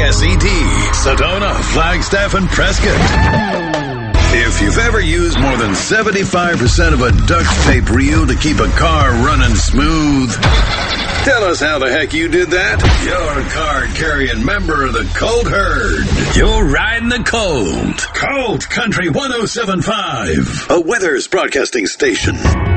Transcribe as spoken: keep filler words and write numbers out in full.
S E T, Sedona, Flagstaff, and Prescott. If you've ever used more than seventy-five percent of a duct tape reel to keep a car running smooth, tell us how the heck you did that. You're a card-carrying member of the Colt herd. You're riding the Colt. Colt Country one oh seven point five, a Weathers broadcasting station.